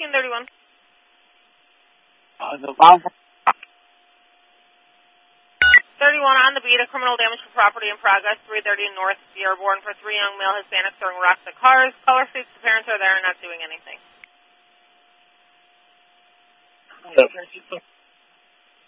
1031. The bomb. 31 on the beat, a criminal damage to property in progress, 330 North Dearborn for 3 young male Hispanics throwing rocks at cars. Color states the parents are there and not doing anything.